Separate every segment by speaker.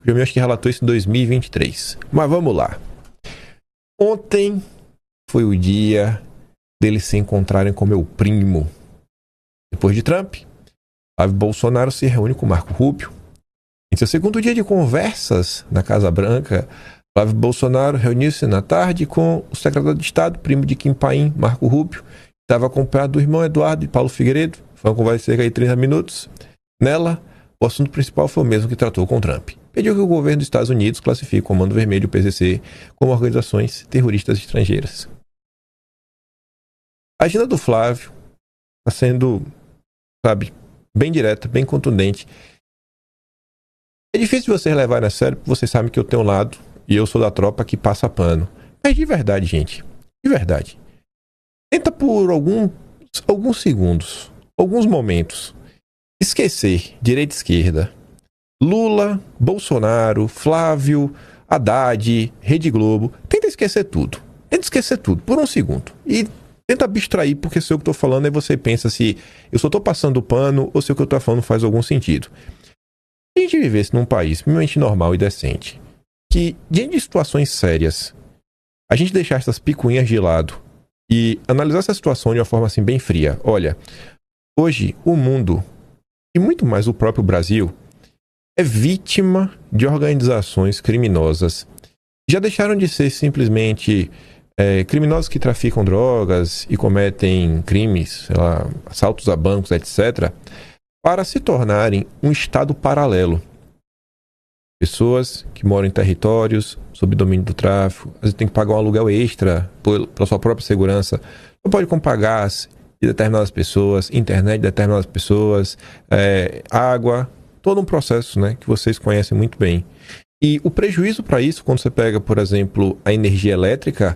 Speaker 1: O Jamil acho que relatou isso em 2023. Mas vamos lá. Ontem foi o dia deles se encontrarem com meu primo. Depois de Trump, Flávio Bolsonaro se reúne com Marco Rubio. Em seu segundo dia de conversas na Casa Branca, Flávio Bolsonaro reuniu-se na tarde com o secretário de Estado, primo de Kim Paim, Marco Rubio. Estava acompanhado do irmão Eduardo e Paulo Figueiredo. Foi uma conversa de cerca de 30 minutos. Nela, o assunto principal foi o mesmo que tratou com Trump. Pediu que o governo dos Estados Unidos classifique o Comando Vermelho e o PCC como organizações terroristas estrangeiras. A agenda do Flávio está sendo, bem direta, bem contundente. É difícil vocês levarem a sério, porque vocês sabem que eu tenho um lado e eu sou da tropa que passa pano. Mas de verdade, gente, de verdade, tenta por alguns segundos, alguns momentos, esquecer direita e esquerda, Lula, Bolsonaro, Flávio, Haddad, Rede Globo. Tenta esquecer tudo. Tenta esquecer tudo por um segundo. E tenta abstrair, porque se eu que estou falando, aí você pensa se eu só estou passando o pano ou se o que eu estou falando faz algum sentido. Se a gente vivesse num país minimamente normal e decente, que diante de situações sérias, a gente deixasse essas picuinhas de lado e analisasse a situação de uma forma assim bem fria. Olha, hoje o mundo, e muito mais o próprio Brasil, é vítima de organizações criminosas. Já deixaram de ser simplesmente criminosos que traficam drogas e cometem crimes, assaltos a bancos, etc., para se tornarem um estado paralelo. Pessoas que moram em territórios sob domínio do tráfico, às vezes tem que pagar um aluguel extra pela sua própria segurança, não pode comprar gás de determinadas pessoas, internet de determinadas pessoas, água, todo um processo, né, que vocês conhecem muito bem. E o prejuízo para isso, quando você pega, por exemplo, a energia elétrica,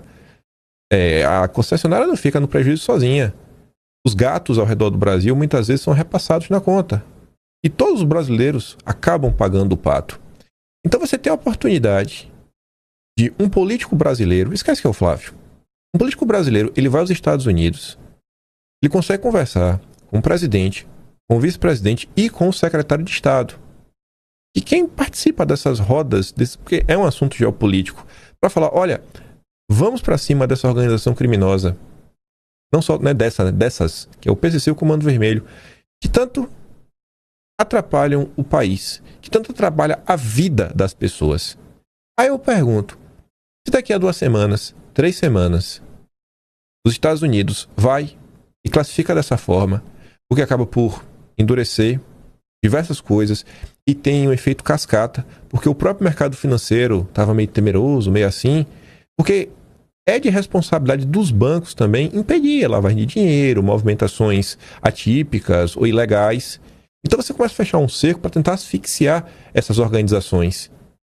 Speaker 1: a concessionária não fica no prejuízo sozinha. Os gatos ao redor do Brasil muitas vezes são repassados na conta. E todos os brasileiros acabam pagando o pato. Então você tem a oportunidade de um político brasileiro, esquece que é o Flávio, um político brasileiro, ele vai aos Estados Unidos, ele consegue conversar com o presidente, com o vice-presidente e com o secretário de Estado. E quem participa dessas rodas, porque é um assunto geopolítico, para falar, olha, vamos para cima dessa organização criminosa, não só dessas, que é o PCC e o Comando Vermelho, que tanto atrapalham o país, que tanto atrapalha a vida das pessoas. Aí eu pergunto, se daqui a 2 semanas, 3 semanas, os Estados Unidos vai e classifica dessa forma, o que acaba por endurecer diversas coisas e tem um efeito cascata, porque o próprio mercado financeiro estava meio temeroso, meio assim, porque é de responsabilidade dos bancos também impedir a lavagem de dinheiro, movimentações atípicas ou ilegais. Então você começa a fechar um cerco para tentar asfixiar essas organizações.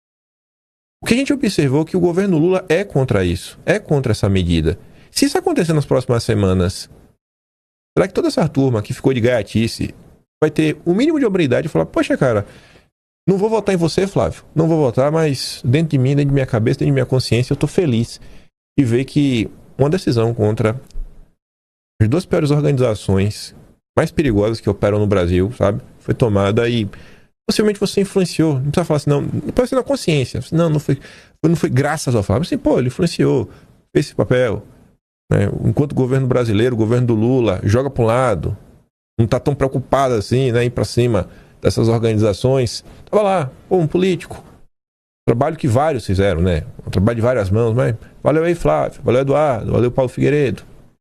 Speaker 1: O que a gente observou é que o governo Lula é contra isso, é contra essa medida. Se isso acontecer nas próximas semanas, será que toda essa turma que ficou de gaiatice vai ter o mínimo de hombridade de falar, poxa cara, não vou votar em você, Flávio, não vou votar, mas dentro de mim, dentro de minha cabeça, dentro de minha consciência, eu estou feliz e ver que uma decisão contra as 2 piores organizações mais perigosas que operam no Brasil, sabe, foi tomada e possivelmente você influenciou. Não precisa falar assim, não pode ser na consciência. Não foi graças ao Flávio. Assim, ele influenciou, fez esse papel. Né? Enquanto o governo brasileiro, o governo do Lula, joga para um lado, não está tão preocupado assim, né, ir para cima dessas organizações. Estava lá, um político. Trabalho que vários fizeram, né? Um trabalho de várias mãos, mas valeu aí, Flávio, valeu Eduardo, valeu Paulo Figueiredo.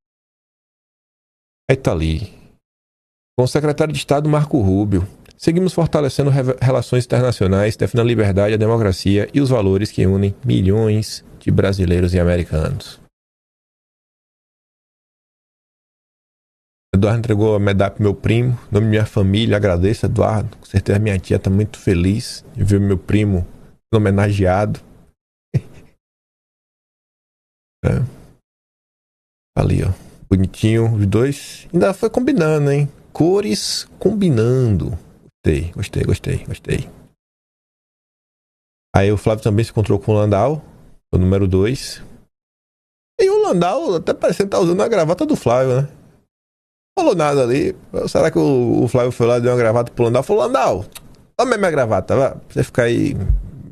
Speaker 1: Aí tá ali, com o secretário de Estado Marco Rubio, seguimos fortalecendo relações internacionais, defendendo a liberdade, a democracia e os valores que unem milhões de brasileiros e americanos. Eduardo entregou a medalha pro meu primo, em nome de minha família, agradeço, Eduardo, com certeza minha tia tá muito feliz de ver meu primo homenageado. Ali, ó. Bonitinho, os 2. Ainda foi combinando, hein? Cores combinando. Gostei. Aí o Flávio também se encontrou com o Landau, o número 2. E o Landau até parecendo estar usando a gravata do Flávio, né? Não falou nada ali. Será que o Flávio foi lá, deu uma gravata pro Landau? Falou, Landau, toma minha gravata, vai. Você ficar aí